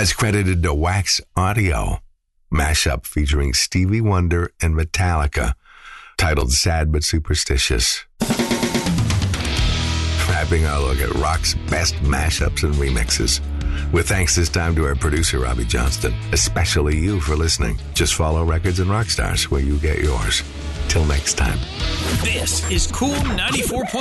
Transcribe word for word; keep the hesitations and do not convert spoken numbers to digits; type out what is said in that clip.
That's credited to Wax Audio. Mashup featuring Stevie Wonder and Metallica, titled Sad But Superstitious. Wrapping our look at rock's best mashups and remixes. With thanks this time to our producer, Robbie Johnston, especially you for listening. Just follow Records and Rockstars where you get yours. Till next time. This is Cool ninety-four point